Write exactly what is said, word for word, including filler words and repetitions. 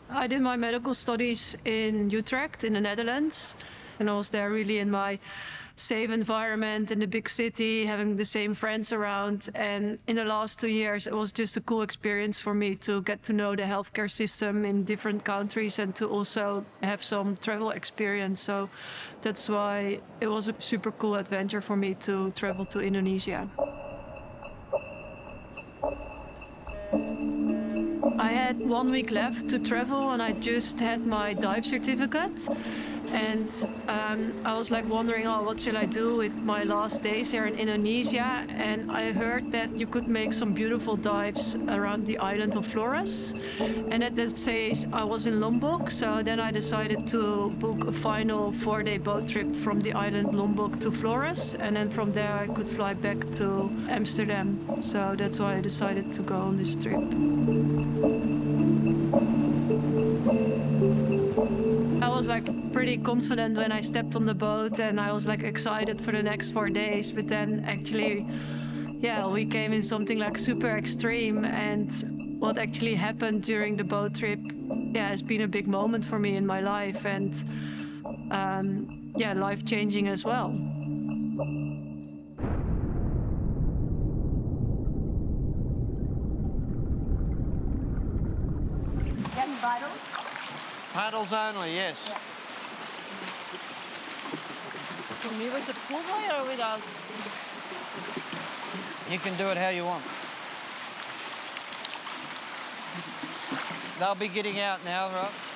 I did my medical studies in Utrecht in the Netherlands, and I was there really in my safe environment in the big city, having the same friends around. And in the last two years, it was just a cool experience for me to get to know the healthcare system in different countries and to also have some travel experience. So that's why it was a super cool adventure for me to travel to Indonesia. I had one week left to travel and I just had my dive certificate. And um, I was like wondering, oh, what should I do with my last days here in Indonesia? And I heard that you could make some beautiful dives around the island of Flores. And at that stage, I was in Lombok. So then I decided to book a final four-day boat trip from the island Lombok to Flores. And then from there, I could fly back to Amsterdam. So that's why I decided to go on this trip. I was like pretty confident when I stepped on the boat and I was like excited for the next four days. But then actually, yeah, we came in something like super extreme. And what actually happened during the boat trip, yeah, has been a big moment for me in my life and um, yeah, life changing as well. Just paddle? Paddles only, yes. Yeah. For me with the pool boy or without? You can do it how you want. They'll be getting out now, right?